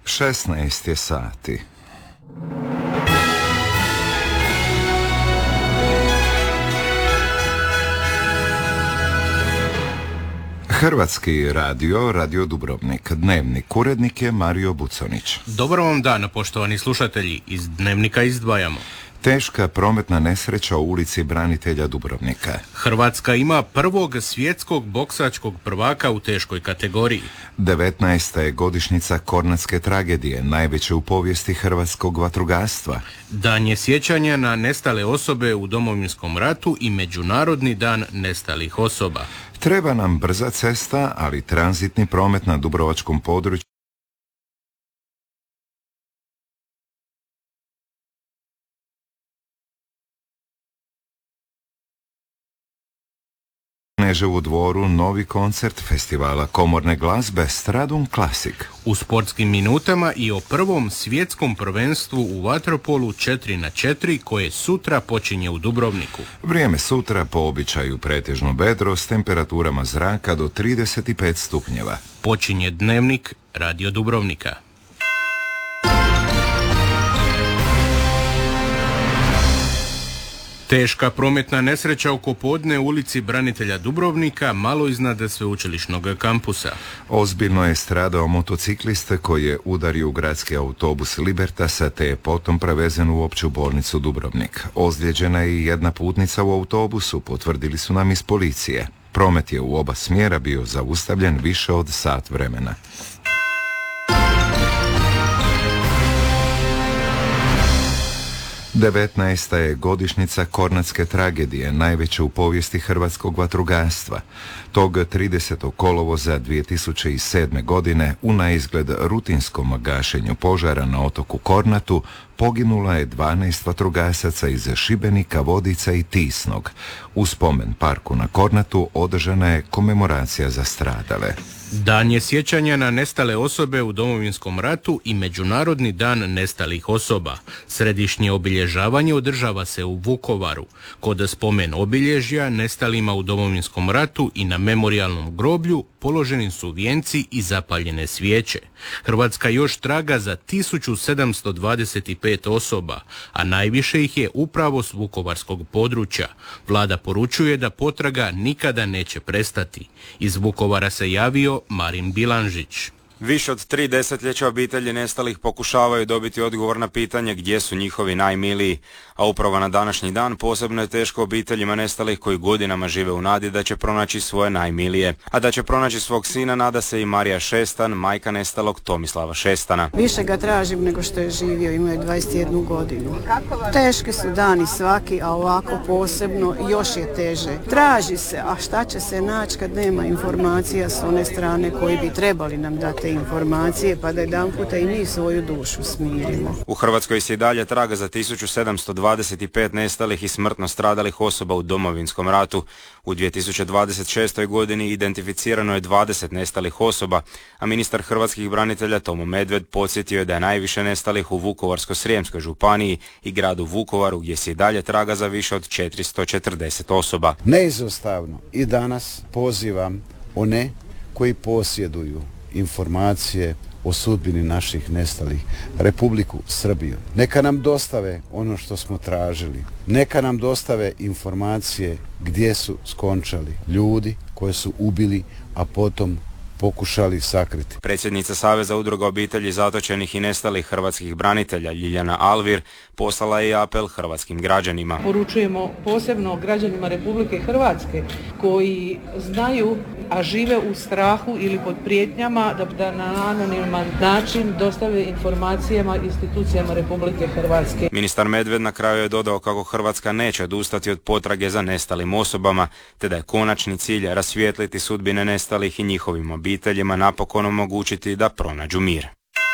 16 je sati. Hrvatski radio, Radio Dubrovnik. Dnevnik, urednik je Mario Buconić. Dobar vam dan, poštovani slušatelji. Iz Dnevnika izdvajamo. Teška prometna nesreća u ulici Branitelja Dubrovnika. Hrvatska ima prvog svjetskog boksačkog prvaka u teškoj kategoriji. 19. je godišnjica Kornatske tragedije, najveće u povijesti hrvatskog vatrogastva. Dan je sjećanja na nestale osobe u Domovinskom ratu i Međunarodni dan nestalih osoba. Treba nam brza cesta, ali tranzitni promet na dubrovačkom području u Dvoru novi koncert festivala komorne glazbe Stradum Classic. U sportskim minutama i o prvom svjetskom prvenstvu u vaterpolu 4x4 koje sutra počinje u Dubrovniku. Vrijeme sutra po običaju pretežno vedro s temperaturama zraka do 35 stupnjeva. Počinje Dnevnik Radio Dubrovnika. Teška prometna nesreća oko podne u ulici Branitelja Dubrovnika, malo iznad sveučilišnog kampusa. Ozbiljno je stradao motociklist koji je udario u gradski autobus Libertasa te je potom prevezen u opću bolnicu Dubrovnik. Ozlijeđena je i jedna putnica u autobusu, potvrdili su nam iz policije. Promet je u oba smjera bio zaustavljen više od sat vremena. Devetnaesta je godišnjica Kornatske tragedije, najveće u povijesti hrvatskog vatrogastva. Tog 30. kolovoza 2007. godine u naizgled rutinskom gašenju požara na otoku Kornatu poginula je 12 vatrogasaca iz Šibenika, Vodica i Tisnog. U spomen parku na Kornatu održana je komemoracija za stradale. Dan je sjećanja na nestale osobe u Domovinskom ratu i Međunarodni dan nestalih osoba. Središnje obilježavanje održava se u Vukovaru. Kod spomen obilježja nestalima u Domovinskom ratu i na memorijalnom groblju položeni su vijenci i zapaljene svijeće. Hrvatska još traga za 1725 osoba, a najviše ih je upravo s vukovarskog područja. Vlada poručuje da potraga nikada neće prestati. Iz Vukovara se javio Marin Bilanžić. Više od 3 desetljeća obitelji nestalih pokušavaju dobiti odgovor na pitanje gdje su njihovi najmiliji, a upravo na današnji dan posebno je teško obiteljima nestalih koji godinama žive u nadi da će pronaći svoje najmilije. A da će pronaći svog sina nada se i Marija Šestan, majka nestalog Tomislava Šestana. Više ga tražim nego što je živio, imao je 21 godinu. Teški su dani svaki, a ovako posebno još je teže. Traži se, a šta će se naći kad nema informacija s one strane koji bi trebali nam dati informacije, pa da jedanputa i mi svoju dušu smirimo. U Hrvatskoj se i dalje traga za 1725 nestalih i smrtno stradalih osoba u Domovinskom ratu. U 2026. godini identificirano je 20 nestalih osoba, a ministar hrvatskih branitelja Tomo Medved podsjetio je da je najviše nestalih u Vukovarsko-srijemskoj županiji i gradu Vukovaru, gdje se i dalje traga za više od 440 osoba. Neizostavno i danas pozivam one koji posjeduju informacije o sudbini naših nestalih, Republiku Srbiju. Neka nam dostave ono što smo tražili. Neka nam dostave informacije gdje su skončali ljudi koje su ubili, a potom pokušali sakriti. Predsjednica Saveza udruga obitelji zatočenih i nestalih hrvatskih branitelja Ljiljana Alvir poslala je apel hrvatskim građanima. Poručujemo posebno građanima Republike Hrvatske koji znaju, a žive u strahu ili pod prijetnjama da na anoniman način dostave informacijama institucijama Republike Hrvatske. Ministar Medved na kraju je dodao kako Hrvatska neće odustati od potrage za nestalim osobama, te da je konačni cilj rasvijetliti sudbine nestalih i njihovim obiteljima napokon omogućiti da pronađu mir.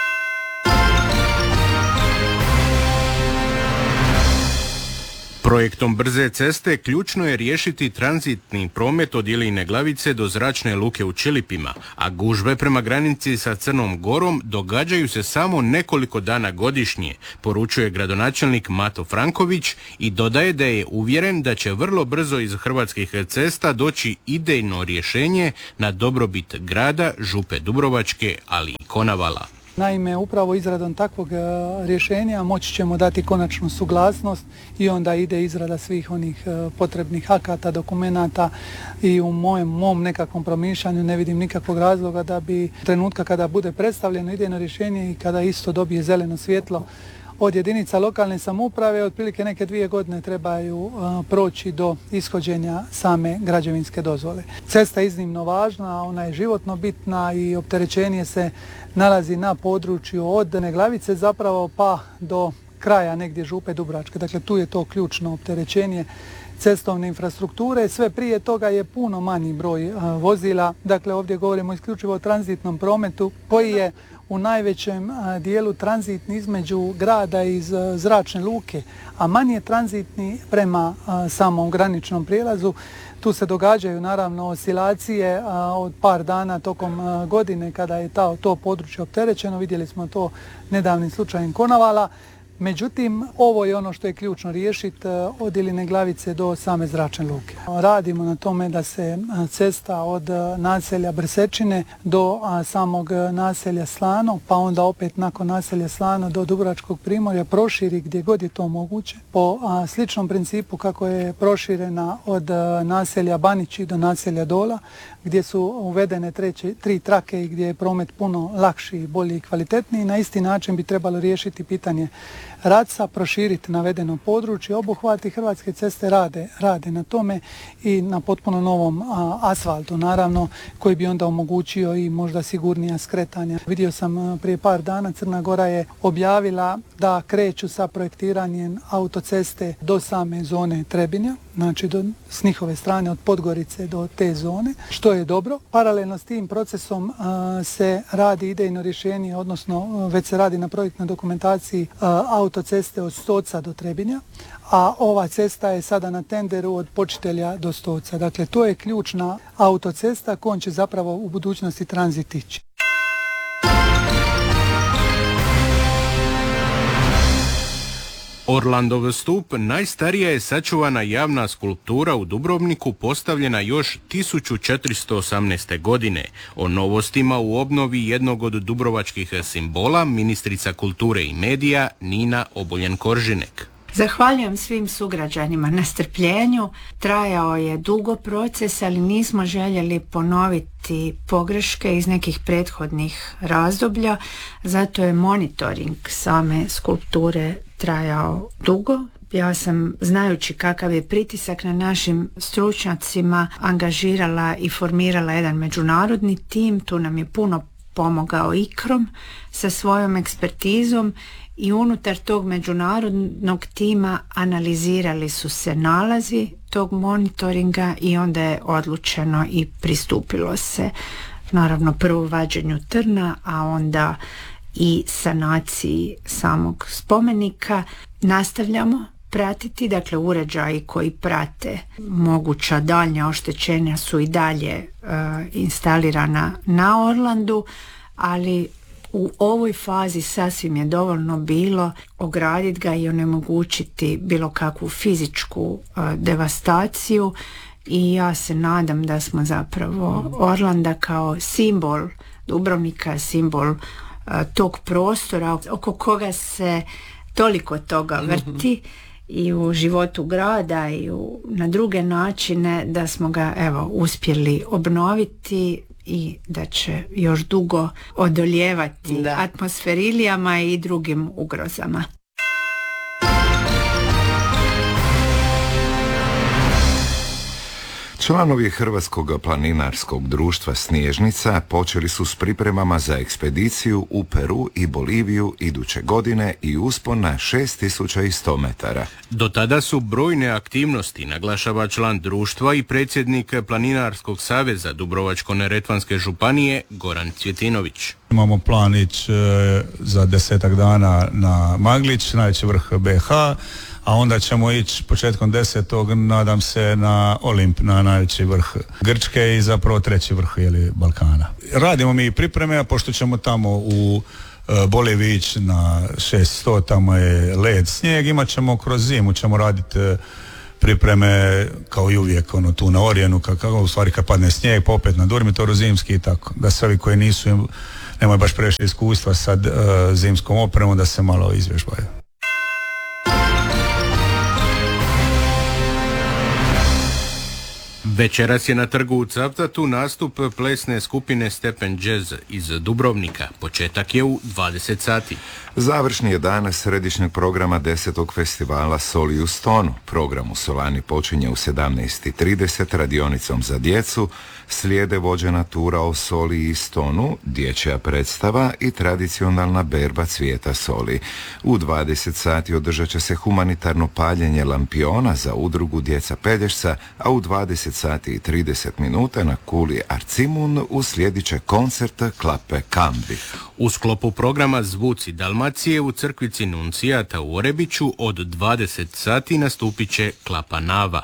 Projektom brze ceste ključno je riješiti tranzitni promet od Iline Glavice do zračne luke u Čilipima, a gužve prema granici sa Crnom Gorom događaju se samo nekoliko dana godišnje, poručuje gradonačelnik Mato Franković i dodaje da je uvjeren da će vrlo brzo iz Hrvatskih cesta doći idejno rješenje na dobrobit grada, Župe Dubrovačke, ali i Konavala. Naime, upravo izradom takvog rješenja moći ćemo dati konačnu suglasnost i onda ide izrada svih onih potrebnih akata, dokumenata i u mom nekakvom promišljanju ne vidim nikakvog razloga da bi trenutka kada bude predstavljeno idejno rješenje i kada isto dobije zeleno svjetlo od jedinica lokalne samouprave, otprilike neke 2 godine trebaju proći do ishođenja same građevinske dozvole. Cesta je iznimno važna, ona je životno bitna i opterećenje se nalazi na području od Neglavice zapravo pa do kraja negdje Župe Dubrovačke. Dakle, tu je to ključno opterećenje cestovne infrastrukture. Sve prije toga je puno manji broj vozila. Dakle, ovdje govorimo isključivo o tranzitnom prometu koji je u najvećem dijelu tranzitni između grada i zračne luke, a manje tranzitni prema samom graničnom prijelazu. Tu se događaju naravno oscilacije od par dana tokom godine kada je to područje opterećeno. Vidjeli smo to nedavnim slučajem Konavala. Međutim, ovo je ono što je ključno riješiti od Iline Glavice do same zračne luke. Radimo na tome da se cesta od naselja Brsečine do samog naselja Slano, pa onda opet nakon naselja Slano do Dubrovačkog primorja proširi gdje god je to moguće. Po sličnom principu kako je proširena od naselja Banići do naselja Dola, gdje su uvedene 3 trake i gdje je promet puno lakši, bolji i kvalitetniji. Na isti način bi trebalo riješiti pitanje Raca, proširiti navedeno područje, obuhvati. Hrvatske ceste rade na tome i na potpuno novom asfaltu, naravno, koji bi onda omogućio i možda sigurnija skretanja. Vidio sam prije par dana, Crna Gora je objavila da kreću sa projektiranjem autoceste do same zone Trebinja, znači s njihove strane od Podgorice do te zone, što je dobro. Paralelno s tim procesom se radi idejno rješenje, odnosno već se radi na projektnoj dokumentaciji autoceste od Stoca do Trebinja, a ova cesta je sada na tenderu od Počitelja do Stoca. Dakle, to je ključna autocesta kojom će zapravo u budućnosti tranzit ići. Orlandov stup najstarija je sačuvana javna skulptura u Dubrovniku, postavljena još 1418. godine. O novostima u obnovi jednog od dubrovačkih simbola ministrica kulture i medija Nina Obuljen-Koržinek. Zahvaljujem svim sugrađanima na strpljenju. Trajao je dugo proces, ali nismo željeli ponoviti pogreške iz nekih prethodnih razdoblja, zato je monitoring same skulpture trajao dugo. Ja sam, znajući kakav je pritisak na našim stručnjacima, angažirala i formirala jedan međunarodni tim. Tu nam je puno pomogao ICROM sa svojom ekspertizom i unutar tog međunarodnog tima analizirali su se nalazi tog monitoringa i onda je odlučeno i pristupilo se naravno prvo vađenju trna, a onda i sanaciji samog spomenika. Nastavljamo pratiti, dakle uređaji koji prate moguća daljnja oštećenja su i dalje instalirana na Orlandu, ali u ovoj fazi sasvim je dovoljno bilo ograditi ga i onemogućiti bilo kakvu fizičku devastaciju i ja se nadam da smo zapravo Orlanda kao simbol Dubrovnika, simbol tog prostora oko koga se toliko toga vrti i u životu grada i na druge načine, da smo ga uspjeli obnoviti i da će još dugo odoljevati atmosferilijama i drugim ugrozama. Članovi Hrvatskog planinarskog društva Snježnica počeli su s pripremama za ekspediciju u Peru i Boliviju iduće godine i uspon na 6100 metara. Do tada su brojne aktivnosti, naglašava član društva i predsjednik Planinarskog saveza Dubrovačko-neretvanske županije Goran Cvjetinović. Imamo plan ići za 10 dana na Maglić, najveći vrh BH, a onda ćemo ići početkom 10. nadam se na Olimp, na najveći vrh Grčke i zapravo treći vrh Balkana. Radimo mi pripreme, a pošto ćemo tamo u Boliviji ići na 600, tamo je led, snijeg, imat ćemo kroz zimu, ćemo raditi pripreme kao i uvijek tu na Orijenu, u stvari kad padne snijeg, pa opet na Durmitoru zimski i tako, da se ovi koji nemaju baš previše iskustva sa zimskom opremom, da se malo izvježbaju. Večeras je na trgu u Cavtatu nastup plesne skupine Stepen Jazz iz Dubrovnika. Početak je u 20 sati. Završni je dan središnjeg programa 10. festivala Soli u Stonu. Program u Solani počinje u 17:30 radionicom za djecu, slijede vođena tura o Soli i Stonu, dječja predstava i tradicionalna berba cvijeta soli. U 20 sati održat će se humanitarno paljenje lampiona za udrugu Djeca Pelješca, a u 20 sati i 30 minuta na kuli Arcimun uslijedit će koncert Klape Kambi. U sklopu programa Zvuci Dalmacije u crkvici Nuncijata u Orebiću od 20 sati nastupit će Klapa Nava.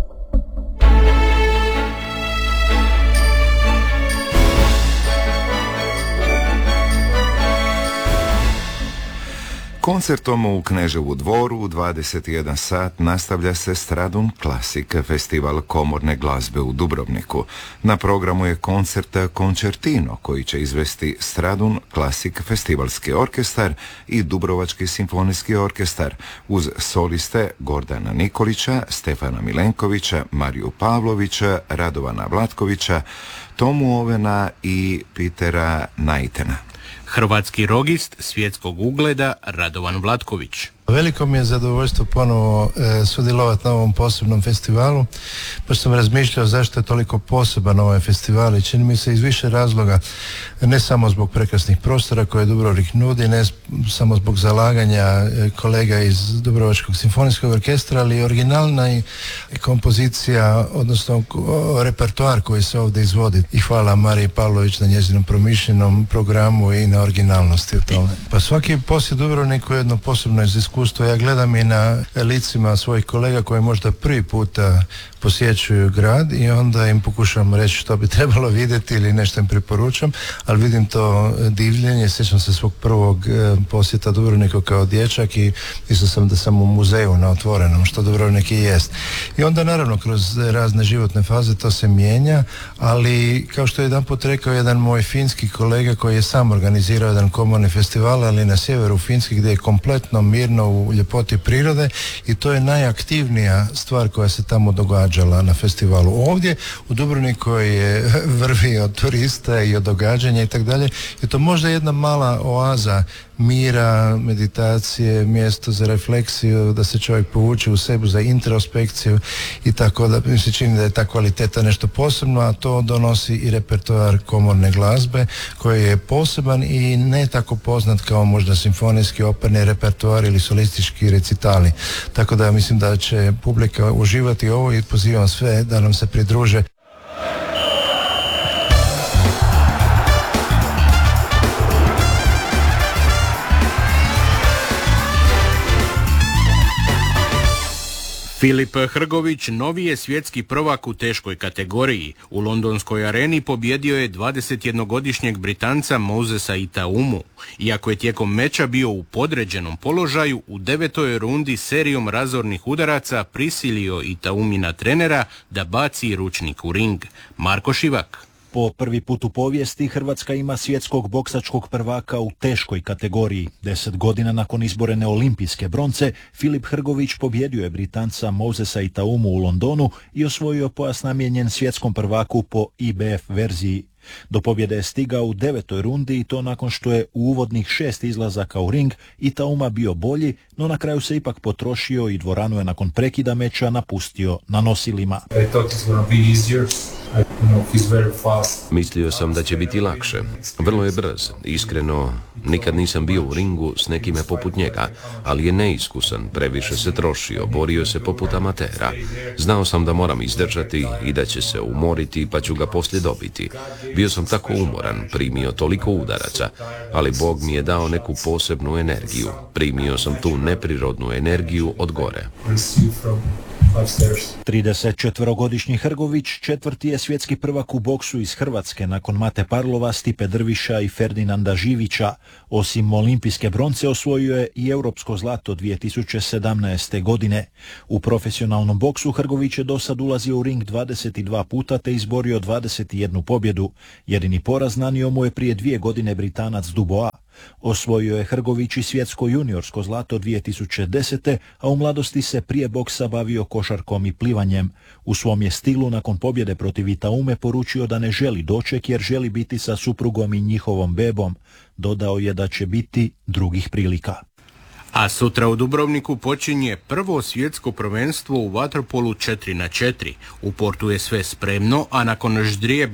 Koncertom u Kneževu dvoru u 21 sat nastavlja se Stradun Classic, festival komorne glazbe u Dubrovniku. Na programu je koncert Concertino koji će izvesti Stradun Classic festivalski orkestar i Dubrovački simfonijski orkestar uz soliste Gordana Nikolića, Stefana Milenkovića, Mariju Pavlovića, Radovana Vlatkovića, Tomu Ovena i Pitera Najtena. Hrvatski rogist svjetskog ugleda Radovan Vlatković. Veliko mi je zadovoljstvo ponovo sudjelovati na ovom posebnom festivalu, pa sam razmišljao zašto je toliko poseban ovaj festival i čini mi se iz više razloga, ne samo zbog prekrasnih prostora koje Dubrovnik nudi, ne samo zbog zalaganja kolega iz Dubrovačkog simfonijskog orkestra, ali i originalna i kompozicija, odnosno repertoar koji se ovdje izvodi. I hvala Mariji Pavlović na njezinom promišljenom programu i na originalnosti u tome. Pa svaki posjet Dubrovniku je jedno posebno iskustvo. Ja gledam i na licima svojih kolega koji možda prvi puta posjećuju grad i onda im pokušam reći što bi trebalo vidjeti ili nešto im preporučam, ali vidim to divljenje. Sjećam se svog prvog posjeta Dubrovniku kao dječak i mislio sam da sam u muzeju na otvorenom, što Dubrovnik i jest. I onda naravno kroz razne životne faze to se mijenja, ali kao što je jedanput rekao jedan moj finski kolega koji je sam organizirao jedan komorni festival, ali na sjeveru Finski gdje je kompletno mirno u ljepoti prirode i to je najaktivnija stvar koja se tamo događala na festivalu. Ovdje u Dubrovniku je vrvi od turista i od događanja i tako dalje. Je to možda jedna mala oaza mira, meditacije, mjesto za refleksiju, da se čovjek povuče u sebi za introspekciju i tako da mi se čini da je ta kvaliteta nešto posebno, a to donosi i repertoar komorne glazbe koji je poseban i ne tako poznat kao možda simfonijski operni repertoar ili solistički recitali. Tako da mislim da će publika uživati ovo i pozivam sve da nam se pridruže. Filip Hrgović novi je svjetski prvak u teškoj kategoriji. U londonskoj areni pobjedio je 21-godišnjeg Britanca Mosesa Itaumu. Iako je tijekom meča bio u podređenom položaju, u 9. rundi serijom razornih udaraca prisilio Itaumina trenera da baci ručnik u ring. Marko Šivak. Po prvi put u povijesti Hrvatska ima svjetskog boksačkog prvaka u teškoj kategoriji. 10 godina nakon izborene olimpijske bronce, Filip Hrgović pobjedio je Britanca Mosesa Itaumu u Londonu i osvojio pojas namijenjen svjetskom prvaku po IBF verziji. Do pobjede je stigao u 9. rundi i to nakon što je u uvodnih 6 izlazaka u ring Itauma bio bolji, no na kraju se ipak potrošio i dvoranu je nakon prekida meča napustio na nosilima. Mislio sam da će biti lakše. Vrlo je brz. Iskreno, nikad nisam bio u ringu s nekime poput njega, ali je neiskusan, previše se trošio, borio se poput amatera. Znao sam da moram izdržati i da će se umoriti, pa ću ga poslije dobiti. Bio sam tako umoran, primio toliko udaraca, ali Bog mi je dao neku posebnu energiju. Primio sam tu neprirodnu energiju od gore. 34-godišnji Hrgović četvrti je svjetski prvak u boksu iz Hrvatske nakon Mate Parlova, Stipe Drviša i Ferdinanda Živića. Osim olimpijske bronce osvojio je i europsko zlato 2017. godine. U profesionalnom boksu Hrgović je dosad ulazio u ring 22 puta te izborio 21 pobjedu. Jedini poraz nanio mu je prije 2 godine Britanac Dubois. Osvojio je Hrgović i svjetsko juniorsko zlato 2010. a u mladosti se prije boksa bavio košarkom i plivanjem. U svom je stilu nakon pobjede protiv Itaume poručio da ne želi doček jer želi biti sa suprugom i njihovom bebom. Dodao je da će biti drugih prilika. A sutra u Dubrovniku počinje prvo svjetsko prvenstvo u vaterpolu 4x4. U Portu je sve spremno, a nakon ždrijeba